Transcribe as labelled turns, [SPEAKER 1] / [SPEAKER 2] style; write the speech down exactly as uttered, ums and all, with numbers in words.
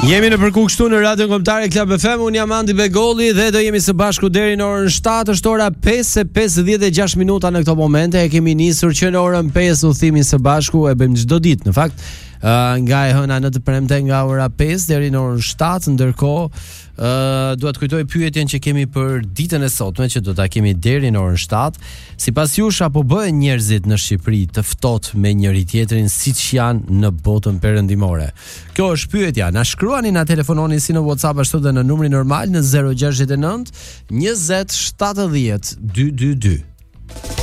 [SPEAKER 1] Jemi në përku kështu në Radio Kombëtare Club F M. Unë jam Andi Begolli dhe do jemi së bashku deri në orën shtatë, është ora pesë e pesëdhjetë e gjashtë minuta në këto momente. E kemi nisur që në orën pesë udhimin së bashku, e bëjmë çdo ditë në fakt. Uh, nga e hëna në të premte nga ora pesë deri në orën shtatë, ndërkohë uh, dua të kujtoj pyetjen që kemi për ditën e sotme, që do ta kemi deri në orën shtatë. Sipas jush, apo bëhen njerëzit në Shqipëri të ftohtë me njëri tjetrin siç janë në botën perëndimore? Kjo është pyetja. Na shkruani, na telefononi si në WhatsApp ashtu dhe në numrin normal në zero gjashtëdhjetë nëntë njëzet shtatëdhjetë dyecento.